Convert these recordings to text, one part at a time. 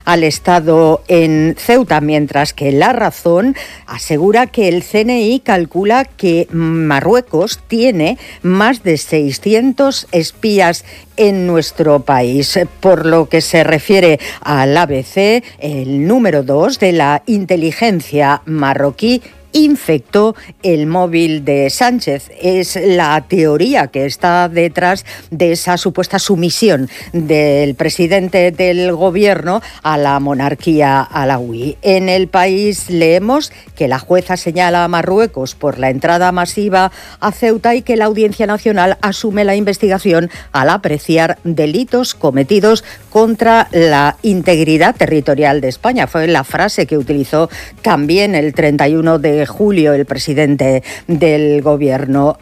al Estado en Ceuta, mientras que La Razón asegura que el CNI calcula que Marruecos tiene más de 600 espías en nuestro país. Por lo que se refiere al ABC, el número 2 de la inteligencia marroquí infectó el móvil de Sánchez. Es la teoría que está detrás de esa supuesta sumisión del presidente del gobierno a la monarquía alauí. En El País leemos que la jueza señala a Marruecos por la entrada masiva a Ceuta y que la Audiencia Nacional asume la investigación al apreciar delitos cometidos contra la integridad territorial de España. Fue la frase que utilizó también el 31 de julio el presidente del gobierno.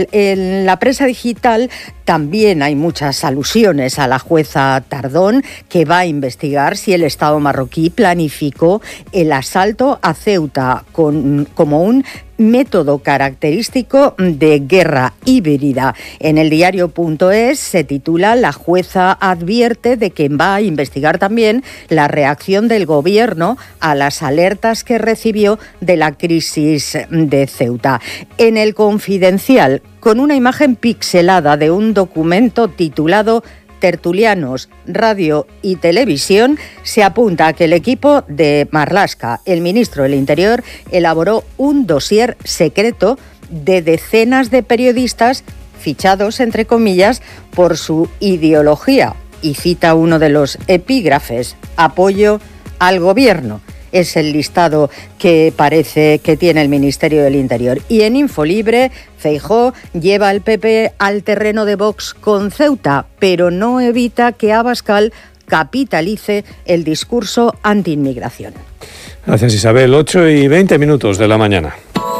En la prensa digital también hay muchas alusiones a la jueza Tardón, que va a investigar si el Estado marroquí planificó el asalto a Ceuta como un método característico de guerra híbrida. En el diario.es se titula: La jueza advierte de que va a investigar también la reacción del gobierno a las alertas que recibió de la crisis de Ceuta. En El Confidencial, con una imagen pixelada de un documento titulado Tertulianos, Radio y Televisión, se apunta a que el equipo de Marlaska, el ministro del Interior, elaboró un dossier secreto de decenas de periodistas fichados, entre comillas, por su ideología. Y cita uno de los epígrafes: apoyo al gobierno. Es el listado que parece que tiene el Ministerio del Interior. Y en Infolibre, Feijóo lleva al PP al terreno de Vox con Ceuta, pero no evita que Abascal capitalice el discurso anti-inmigración. Gracias, Isabel. 8:20 de la mañana.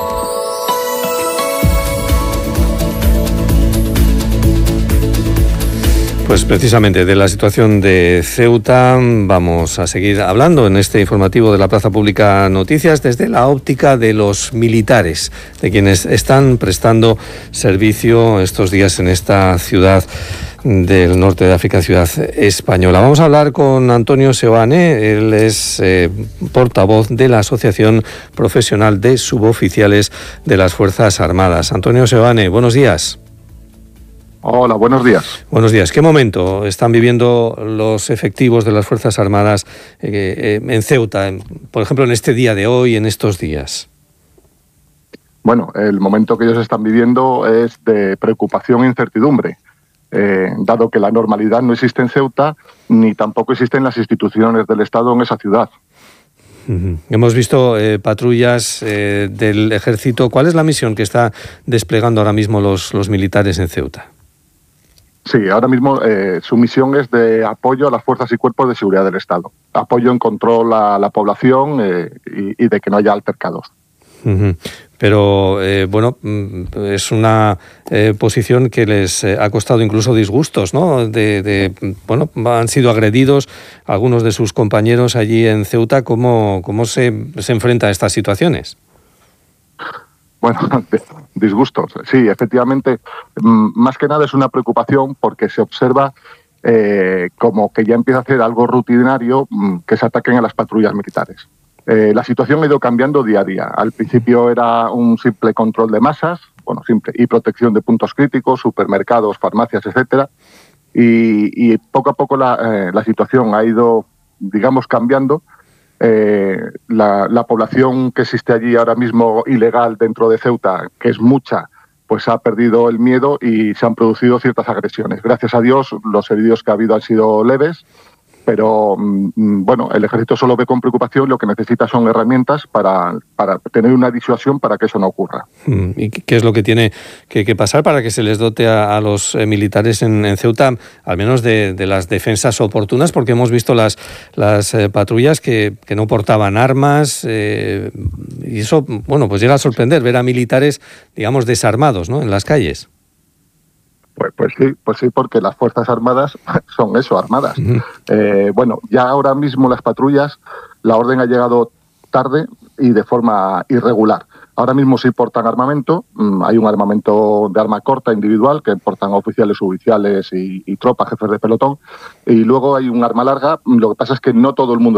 Pues precisamente de la situación de Ceuta vamos a seguir hablando en este informativo de la Plaza Pública Noticias desde la óptica de los militares, de quienes están prestando servicio estos días en esta ciudad del norte de África, ciudad española. Vamos a hablar con Antonio Seoane. Él es portavoz de la Asociación Profesional de Suboficiales de las Fuerzas Armadas. Antonio Seoane, buenos días. Hola, buenos días. Buenos días. ¿Qué momento están viviendo los efectivos de las Fuerzas Armadas en Ceuta, por ejemplo, en este día de hoy, en estos días? Bueno, el momento que ellos están viviendo es de preocupación e incertidumbre, dado que la normalidad no existe en Ceuta, ni tampoco existen las instituciones del Estado en esa ciudad. Hemos visto patrullas del Ejército. ¿Cuál es la misión que está desplegando ahora mismo los militares en Ceuta? Sí, ahora mismo su misión es de apoyo a las fuerzas y cuerpos de seguridad del Estado. Apoyo en control a la población y de que no haya altercados. Pero, bueno, es una posición que les ha costado incluso disgustos, ¿no? Bueno, han sido agredidos algunos de sus compañeros allí en Ceuta. ¿Cómo se enfrenta a estas situaciones? Bueno, disgustos. Sí, efectivamente, más que nada es una preocupación porque se observa como que ya empieza a ser algo rutinario que se ataquen a las patrullas militares. La situación ha ido cambiando día a día. Al principio era un simple control de masas, bueno, simple, y protección de puntos críticos, supermercados, farmacias, etcétera. Y poco a poco la situación ha ido, digamos, cambiando. La población que existe allí ahora mismo ilegal dentro de Ceuta, que es mucha, pues ha perdido el miedo y se han producido ciertas agresiones. Gracias a Dios, los heridos que ha habido han sido leves, pero bueno, el Ejército solo ve con preocupación, lo que necesita son herramientas para tener una disuasión para que eso no ocurra. ¿Y qué es lo que tiene que pasar para que se les dote a los militares en Ceuta, al menos de las defensas oportunas? Porque hemos visto las patrullas que no portaban armas, y eso, bueno, pues llega a sorprender ver a militares, digamos, desarmados, ¿no?, en las calles. Pues sí, porque las Fuerzas Armadas son eso, armadas. Bueno, ya ahora mismo las patrullas, la orden ha llegado tarde y de forma irregular. Ahora mismo sí portan armamento, hay un armamento de arma corta individual que portan oficiales, suboficiales y tropas, jefes de pelotón, y luego hay un arma larga. Lo que pasa es que no todo el mundo